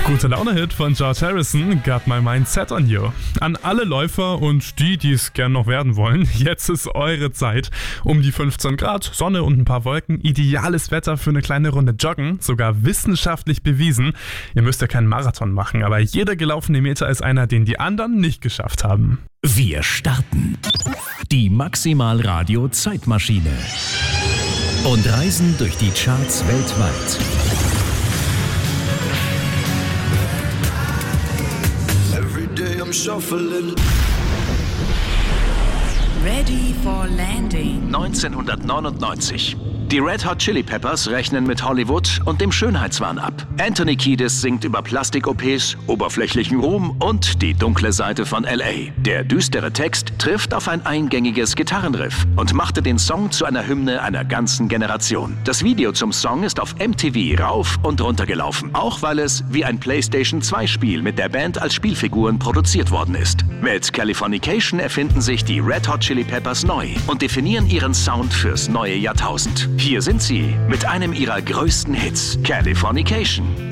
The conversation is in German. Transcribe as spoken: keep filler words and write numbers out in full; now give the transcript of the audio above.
Gute Laune-Hit von George Harrison, Got My Mind Set on You. An alle Läufer und die, die es gern noch werden wollen, jetzt ist eure Zeit. Um die fünfzehn Grad, Sonne und ein paar Wolken, ideales Wetter für eine kleine Runde Joggen, sogar wissenschaftlich bewiesen. Ihr müsst ja keinen Marathon machen, aber jeder gelaufene Meter ist einer, den die anderen nicht geschafft haben. Wir starten die Maximal Radio Zeitmaschine und reisen durch die Charts weltweit. I'm shuffling. Ready for landing. neunzehnhundertneunundneunzig. Die Red Hot Chili Peppers rechnen mit Hollywood und dem Schönheitswahn ab. Anthony Kiedis singt über Plastik-O Ps, oberflächlichen Ruhm und die dunkle Seite von L A. Der düstere Text trifft auf ein eingängiges Gitarrenriff und machte den Song zu einer Hymne einer ganzen Generation. Das Video zum Song ist auf M T V rauf und runter gelaufen, auch weil es wie ein PlayStation zwei Spiel mit der Band als Spielfiguren produziert worden ist. Mit Californication erfinden sich die Red Hot Chili Peppers neu und definieren ihren Sound fürs neue Jahrtausend. Hier sind sie mit einem ihrer größten Hits, Californication.